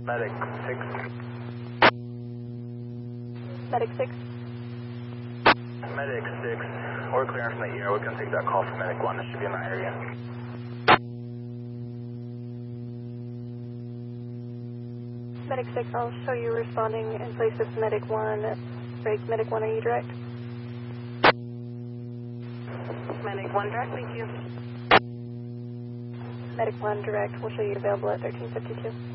Medic 6. Medic 6. Medic 6. We're clearing from the ER. We can take that call from Medic 1. It should be in that area. Medic 6, I'll show you responding in place of Medic 1. Break, Medic 1, are you direct? Medic 1 direct, thank you. Medic 1 direct, we'll show you available at 1352.